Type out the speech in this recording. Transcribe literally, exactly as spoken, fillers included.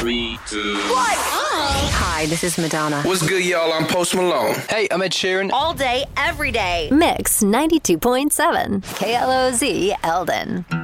Three, two, one. Oh. Hi, this is Madonna. What's good, y'all? I'm Post Malone. Hey, I'm Ed Sheeran. All day, every day. Mix ninety-two point seven. K L O Z Eldon.